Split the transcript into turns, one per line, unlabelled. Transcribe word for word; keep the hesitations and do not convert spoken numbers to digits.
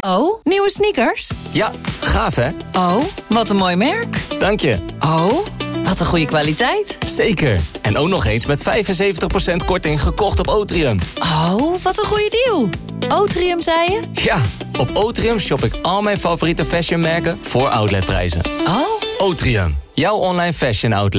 Oh, nieuwe sneakers?
Ja, gaaf hè?
Oh, wat een mooi merk.
Dank je.
Oh, wat een goede kwaliteit.
Zeker. En ook nog eens met vijfenzeventig procent korting gekocht op Otrium.
Oh, wat een goede deal. Otrium, zei je?
Ja, op Otrium shop ik al mijn favoriete fashionmerken voor outletprijzen.
Oh.
Otrium, jouw online fashion outlet.